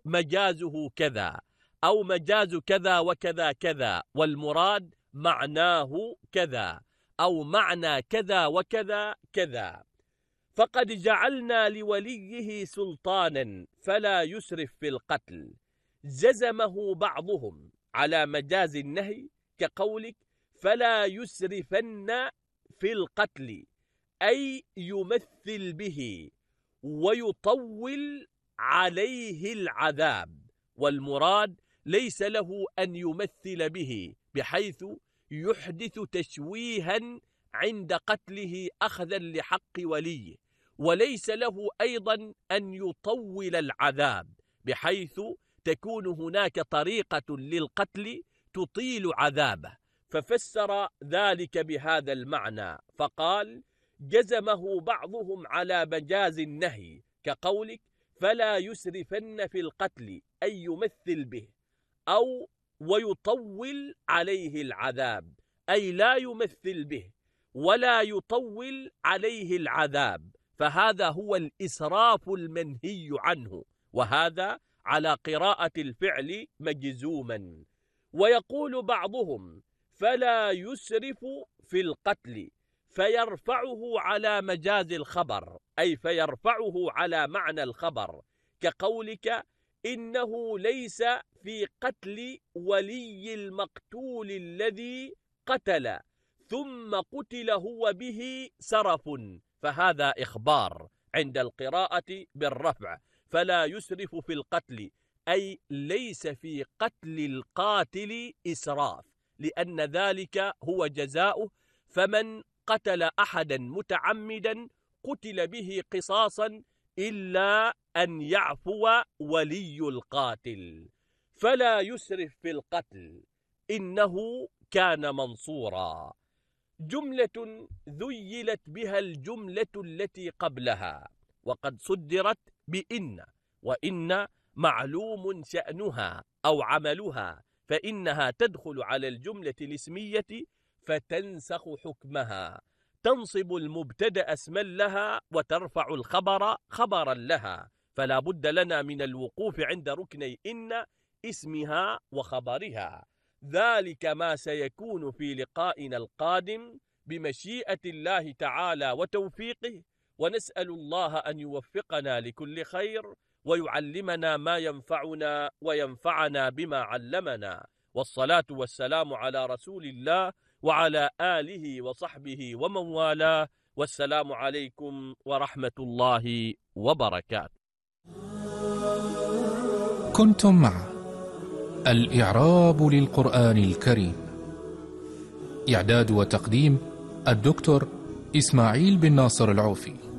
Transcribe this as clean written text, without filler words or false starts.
مجازه كذا، أو مجاز كذا وكذا كذا، والمراد معناه كذا، أو معنى كذا وكذا كذا. فقد جعلنا لوليه سلطانا فلا يسرف في القتل، جزمه بعضهم على مجاز النهي كقولك فلا يسرفن في القتل، أي يمثل به ويطول عليه العذاب، والمراد ليس له أن يمثل به بحيث يحدث تشويها عند قتله أخذا لحق وليه، وليس له أيضا أن يطول العذاب بحيث تكون هناك طريقة للقتل تطيل عذابه، ففسر ذلك بهذا المعنى فقال جزمه بعضهم على مجاز النهي كقولك فلا يسرفن في القتل، أي يمثل به، أو ويطول عليه العذاب، أي لا يمثل به ولا يطول عليه العذاب، فهذا هو الإسراف المنهي عنه، وهذا على قراءة الفعل مجزوما. ويقول بعضهم فلا يسرف في القتل، فيرفعه على مجاز الخبر، أي فيرفعه على معنى الخبر كقولك إنه ليس في قتل ولي المقتول الذي قتل ثم قتل هو به سرف، فهذا إخبار عند القراءة بالرفع، فلا يسرف في القتل أي ليس في قتل القاتل إسراف، لأن ذلك هو جزاؤه، فمن قتل أحدا متعمدا قتل به قصاصا إلا أن يعفو ولي القاتل. فلا يسرف في القتل إنه كان منصورا، جملة ذيلت بها الجملة التي قبلها، وقد صدرت بإن، وإن معلوم شأنها أو عملها، فإنها تدخل على الجملة الاسمية فتنسخ حكمها، تنصب المبتدأ اسما لها وترفع الخبر خبرا لها، فلا بد لنا من الوقوف عند ركني إن اسمها وخبرها. ذلك ما سيكون في لقائنا القادم بمشيئة الله تعالى وتوفيقه، ونسأل الله أن يوفقنا لكل خير ويعلمنا ما ينفعنا وينفعنا بما علمنا، والصلاة والسلام على رسول الله وعلى آله وصحبه ومن والاه، والسلام عليكم ورحمة الله وبركاته. كنتم مع الإعراب للقرآن الكريم، إعداد وتقديم الدكتور إسماعيل بن ناصر العوفي.